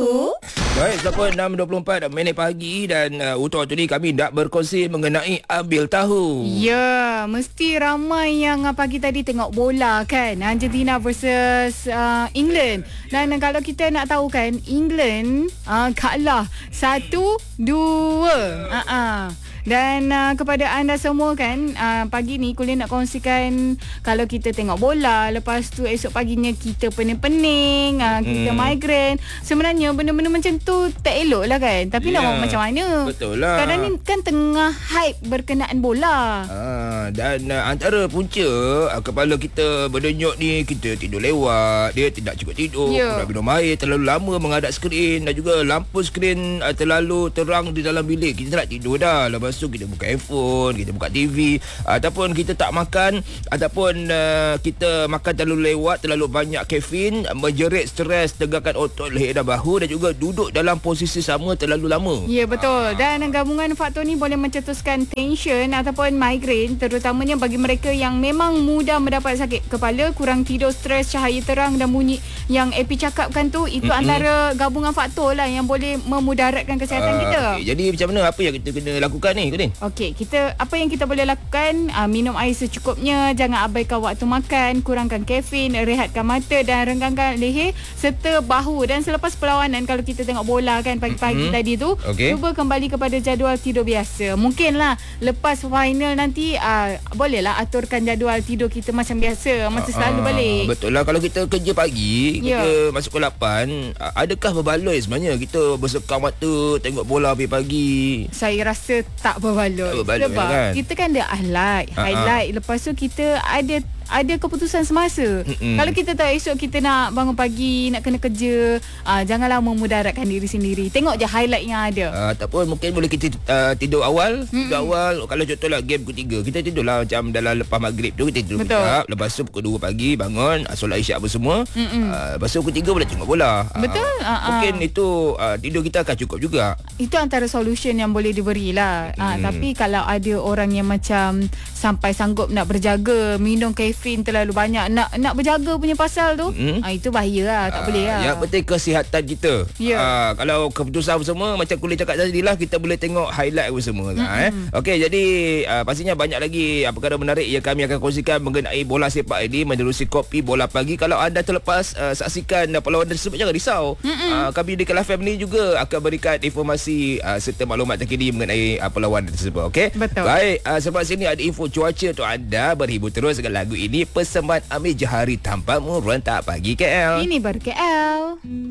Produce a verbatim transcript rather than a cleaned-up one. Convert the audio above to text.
Tahu. Baik, sampai enam dua puluh empat minit pagi dan uh, untuk waktu ni kami nak berkongsi mengenai Ambil Tahu. Ya, mesti ramai yang uh, pagi tadi tengok bola kan, Argentina versus uh, England. Dan uh, kalau kita nak tahu kan, England uh, kalah satu dua. Uh-uh. Dan uh, kepada anda semua kan, uh, pagi ni Kulin nak kongsikan kalau kita tengok bola, lepas tu esok paginya kita pening-pening, uh, kita hmm. migraine. Sebenarnya benda-benda macam tu tak elok lah kan. Tapi yeah. nak buat macam mana? Betul lah. Kadang ni kan tengah hype berkenaan bola. Ah, dan uh, antara punca uh, kepala kita berdenyut ni, kita tidur lewat, dia tidak cukup tidur, yeah. kurang minum air, terlalu lama menghadap skrin, dan juga lampu skrin uh, terlalu terang di dalam bilik. Kita nak tidur dah. Lepas tu kita buka handphone, kita buka T V, ataupun kita tak makan, ataupun uh, kita makan terlalu lewat, terlalu banyak kafein, menjerit stres, tegakkan otot leher dan bahu, dan juga duduk dalam posisi sama terlalu lama. Ya, betul. Dan gabungan faktor ni boleh mencetuskan tension ataupun migraine, terutamanya bagi mereka yang memang mudah mendapat sakit kepala, kurang tidur, stres, cahaya terang dan bunyi yang Epi cakapkan tu. Itu mm-hmm. antara gabungan faktor lah yang boleh memudaratkan kesihatan uh, kita. Okay. Jadi macam mana, apa yang kita kena lakukan ni? Okey, kita apa yang kita boleh lakukan, uh, minum air secukupnya, jangan abaikan waktu makan, kurangkan kafein, rehatkan mata dan renggangkan leher serta bahu. Dan selepas perlawanan, kalau kita tengok bola kan pagi-pagi mm-hmm. tadi tu, okay. cuba kembali kepada jadual tidur biasa. Mungkinlah lepas final nanti uh, bolehlah aturkan jadual tidur kita macam biasa, macam selalu balik. Betul lah, kalau kita kerja pagi, yeah. kita masuk ke lapan, adakah berbaloi sebenarnya kita bersekam mata tengok bola pagi-pagi? Saya rasa tak berbaloi. berbaloi Sebab kan? kita kan ada highlight, uh-huh. highlight. Lepas tu kita ada ada keputusan semasa. Mm-mm. Kalau kita tahu esok kita nak bangun pagi, nak kena kerja, uh, janganlah memudaratkan diri sendiri. Tengok je highlight yang ada. Uh, ataupun mungkin boleh kita uh, tidur awal. Mm-mm. Tidur awal. Kalau contohlah game ketiga, kita tidurlah macam dalam lepas maghrib tu, kita tidur kejap. Lepas tu pukul dua pagi bangun, solat isyak apa semua. Uh, lepas tu pukul tiga boleh tengok bola. Betul. Uh, uh, mungkin itu uh, tidur kita akan cukup juga. Itu antara solution yang boleh diberilah. Uh, mm. Tapi kalau ada orang yang macam sampai sanggup nak berjaga, minum kafein terlalu banyak, nak nak berjaga punya pasal tu, mm. ah, itu bahaya lah, tak ah, boleh lah. Yang penting kesihatan kita. Yeah. Ah, kalau keputusan semua macam Kulin cakap tadi lah, kita boleh tengok highlight semua. Mm-hmm. Kan, eh? Okey, jadi ah, pastinya banyak lagi ah, perkara menarik yang kami akan kongsikan mengenai bola sepak ini menerusi Kopi Bola Pagi. Kalau anda terlepas ah, saksikan ah, perlawanan tersebut, jangan risau. Ah, kami di Kelas Family juga akan berikan informasi ah, serta maklumat terkini mengenai ah, perlawanan tersebut. Okey. Betul. Baik, ah, sebab sini ada info cuaca untuk anda berhibur terus dengan lagu ini, persembahan Amir Jahari tanpamu, Rentak Pagi K L. Ini baru K L.